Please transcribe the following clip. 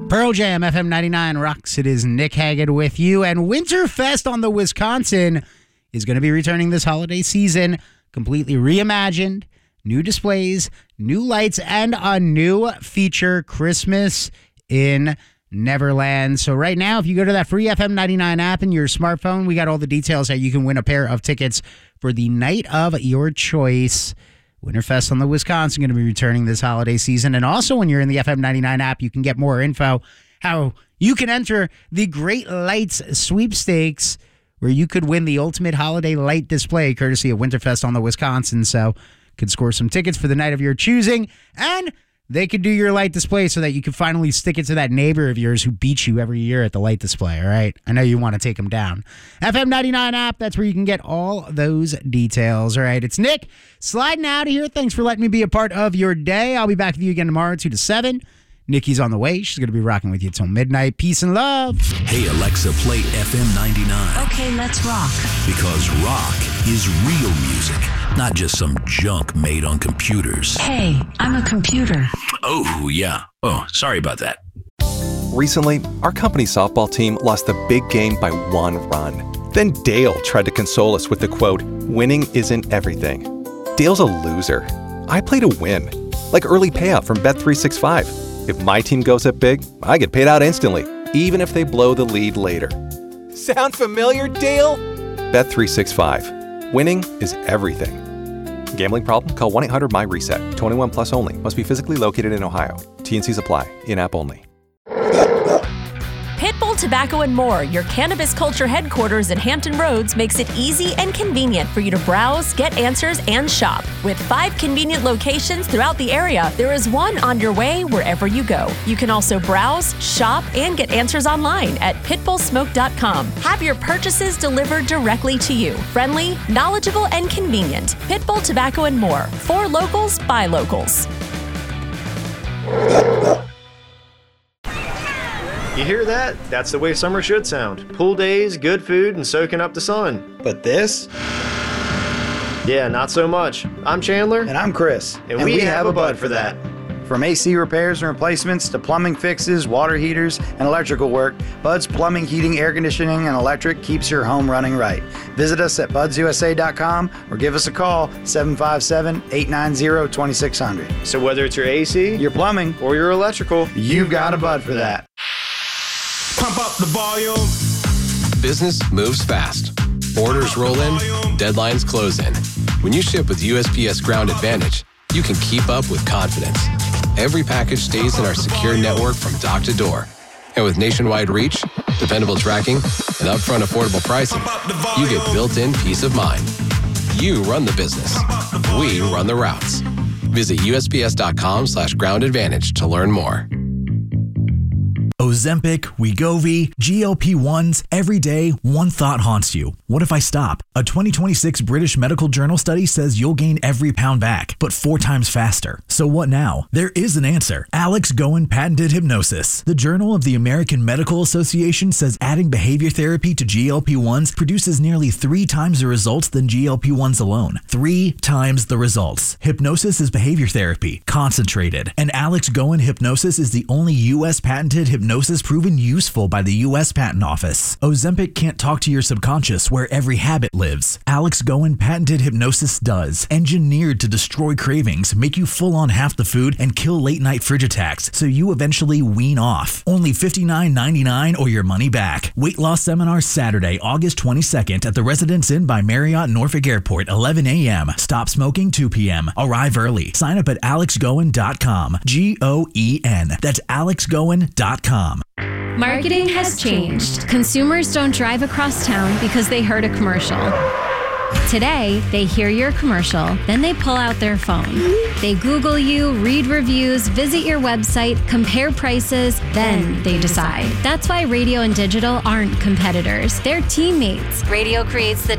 Pearl Jam, FM 99 rocks. It is Nick Haggard with you. And Winterfest on the Wisconsin is going to be returning this holiday season, completely reimagined, new displays, new lights, and a new feature, Christmas in Neverland. So right now, if you go to that free FM 99 app in your smartphone, we got all the details how you can win a pair of tickets for the night of your choice. Winterfest on the Wisconsin going to be returning this holiday season. And also when you're in the FM 99 app, you can get more info how you can enter the Great Lights Sweepstakes, where you could win the ultimate holiday light display courtesy of Winterfest on the Wisconsin. So could score some tickets for the night of your choosing, and they could do your light display so that you can finally stick it to that neighbor of yours who beats you every year at the light display, all right? I know you want to take them down. FM 99 app, that's where you can get all those details, all right? It's Nick sliding out of here. Thanks for letting me be a part of your day. I'll be back with you again tomorrow, 2 to 7. Nikki's on the way. She's going to be rocking with you till midnight. Peace and love. Hey, Alexa, play FM 99. Okay, let's rock. Because rock is real music, not just some junk made on computers. Hey, I'm a computer. Oh, yeah. Oh, sorry about that. Recently, our company's softball team lost the big game by 1 run. Then Dale tried to console us with the quote, "Winning isn't everything." Dale's a loser. I play to win, like early payout from Bet365. If my team goes up big, I get paid out instantly, even if they blow the lead later. Sound familiar, Dale? Bet365. Winning is everything. Gambling problem? Call 1-800-MY-RESET. 21 plus only. Must be physically located in Ohio. T&Cs apply. In-app only. Pitbull Tobacco and More, your cannabis culture headquarters in Hampton Roads, makes it easy and convenient for you to browse, get answers, and shop. With 5 convenient locations throughout the area, there is one on your way wherever you go. You can also browse, shop, and get answers online at pitbullsmoke.com. Have your purchases delivered directly to you. Friendly, knowledgeable, and convenient. Pitbull Tobacco and More. For locals, by locals. You hear that? That's the way summer should sound. Pool days, good food, and soaking up the sun. But this? Yeah, not so much. I'm Chandler. And I'm Chris. And we have a bud for that. From AC repairs and replacements to plumbing fixes, water heaters, and electrical work, Bud's Plumbing, Heating, Air Conditioning, and Electric keeps your home running right. Visit us at budsusa.com or give us a call, 757-890-2600. So whether it's your AC, your plumbing, or your electrical, you've got a Bud for that. Pump up the volume. Business moves fast. Orders roll in, deadlines close in. When you ship with USPS Ground Advantage, you can keep up with confidence. Every package stays in our secure network from dock to door. And with nationwide reach, dependable tracking, and upfront affordable pricing, you get built-in peace of mind. You run the business. We run the routes. Visit USPS.com/Ground Advantage to learn more. Ozempic, Wegovy, GLP-1s, every day, one thought haunts you. What if I stop? A 2026 British Medical Journal study says you'll gain every pound back, but 4 times faster. So what now? There is an answer. Alex Goen patented hypnosis. The Journal of the American Medical Association says adding behavior therapy to GLP-1s produces nearly 3 times the results than GLP-1s alone. 3 times the results. Hypnosis is behavior therapy, concentrated. And Alex Goen hypnosis is the only U.S. patented hypnosis proven useful by the U.S. Patent Office. Ozempic can't talk to your subconscious where every habit lives. Alex Goen patented hypnosis does. Engineered to destroy cravings, make you full on half the food, and kill late night fridge attacks so you eventually wean off. Only $59.99 or your money back. Weight loss seminar Saturday, August 22nd at the Residence Inn by Marriott Norfolk Airport, 11 a.m. Stop smoking 2 p.m. Arrive early. Sign up at alexgoen.com. Goen. That's alexgoen.com. Marketing has changed. Consumers don't drive across town because they heard a commercial. Today, they hear your commercial, then they pull out their phone. They Google you, read reviews, visit your website, compare prices, then they decide. That's why radio and digital aren't competitors. They're teammates. Radio creates the